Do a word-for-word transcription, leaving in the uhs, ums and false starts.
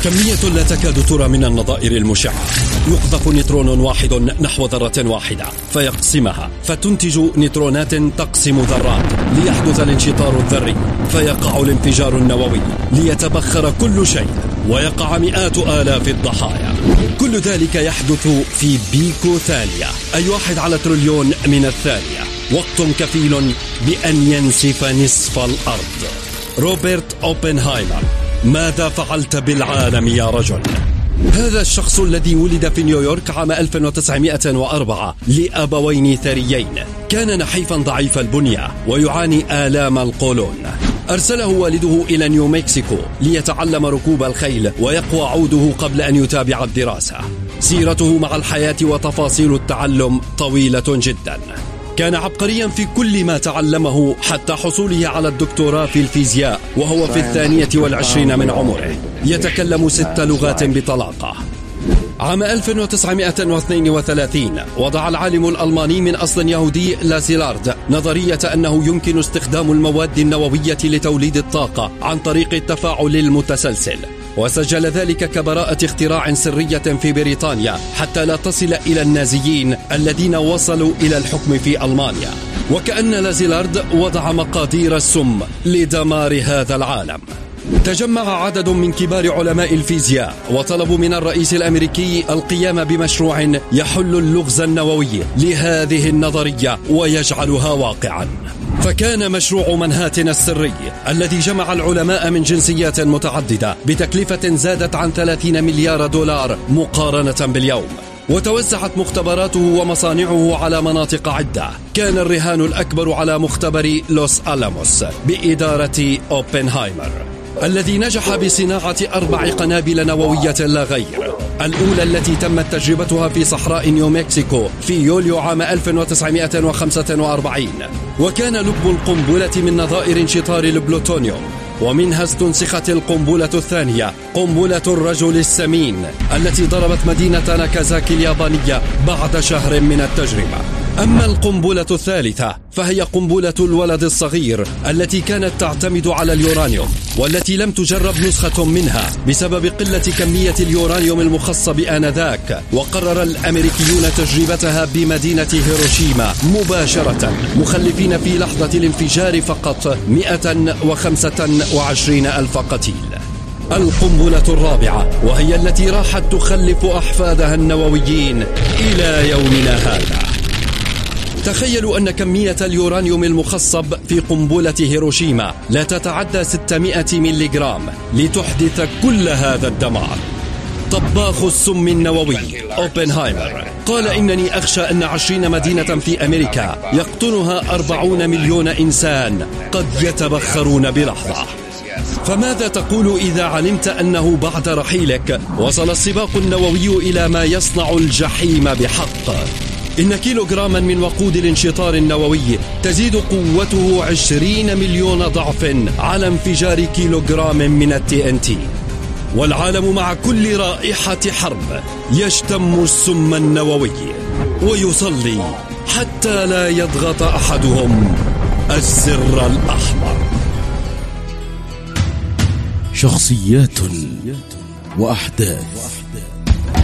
كمية لا تكاد ترى من النظائر المشعة. يقذف نيوترون واحد نحو ذرة واحدة فيقسمها فتنتج نيوترونات تقسم ذرات ليحدث الانشطار الذري فيقع الانفجار النووي ليتبخر كل شيء ويقع مئات آلاف الضحايا. كل ذلك يحدث في بيكو ثانية، أي واحد على تريليون من الثانية، وقت كفيل بأن ينسف نصف الأرض. روبرت أوبنهايمر، ماذا فعلت بالعالم يا رجل؟ هذا الشخص الذي ولد في نيويورك عام ألف وتسعمائة وأربعة لأبوين ثريين، كان نحيفا ضعيف البنية ويعاني آلام القولون. أرسله والده إلى نيو مكسيكو ليتعلم ركوب الخيل ويقوى عوده قبل أن يتابع الدراسة. سيرته مع الحياة وتفاصيل التعلم طويلة جدا. كان عبقريا في كل ما تعلمه حتى حصوله على الدكتوراه في الفيزياء وهو في الثانية والعشرين من عمره. يتكلم ست لغات بطلاقة. عام ألف وتسعمائة واثنين وثلاثين وضع العالم الألماني من أصل يهودي لازيلارد نظرية أنه يمكن استخدام المواد النووية لتوليد الطاقة عن طريق التفاعل المتسلسل، وسجل ذلك كبراءة اختراع سرية في بريطانيا حتى لا تصل إلى النازيين الذين وصلوا إلى الحكم في ألمانيا. وكأن لازيلارد وضع مقادير السم لدمار هذا العالم. تجمع عدد من كبار علماء الفيزياء وطلبوا من الرئيس الأمريكي القيام بمشروع يحل اللغز النووي لهذه النظرية ويجعلها واقعا. فكان مشروع منهاتن السري الذي جمع العلماء من جنسيات متعددة بتكلفة زادت عن ثلاثين مليار دولار مقارنة باليوم، وتوزعت مختبراته ومصانعه على مناطق عدة. كان الرهان الأكبر على مختبر لوس ألاموس بإدارة أوبنهايمر الذي نجح بصناعة أربع قنابل نووية لا غير. الأولى التي تمت تجربتها في صحراء نيو مكسيكو في يوليو عام ألف وتسعمائة وخمسة وأربعين، وكان لب القنبلة من نظائر انشطار البلوتونيوم، ومنها استنسخت القنبلة الثانية، قنبلة الرجل السمين التي ضربت مدينة ناكازاكي اليابانية بعد شهر من التجربة. أما القنبلة الثالثة فهي قنبلة الولد الصغير التي كانت تعتمد على اليورانيوم، والتي لم تجرب نسخة منها بسبب قلة كمية اليورانيوم المخصب آنذاك. وقرر الأمريكيون تجربتها بمدينة هيروشيما مباشرة، مخلفين في لحظة الانفجار فقط مئة وخمسة وعشرين ألف قتيل. القنبلة الرابعة وهي التي راحت تخلف أحفادها النوويين إلى يومنا هذا. تخيلوا أن كمية اليورانيوم المخصب في قنبلة هيروشيما لا تتعدى ستمائة ملغرام لتحدث كل هذا الدمار. طباخ السم النووي أوبنهايمر قال: إنني أخشى أن عشرين مدينة في أمريكا يقطنها أربعون مليون إنسان قد يتبخرون بلحظة. فماذا تقول إذا علمت أنه بعد رحيلك وصل السباق النووي إلى ما يصنع الجحيم بحق؟ إن كيلوغراما من وقود الانشطار النووي تزيد قوته عشرين مليون ضعف على انفجار كيلوغرام من التي ان تي. والعالم مع كل رائحة حرب يشتم السم النووي ويصلي حتى لا يضغط أحدهم الزر الأحمر. شخصيات وأحداث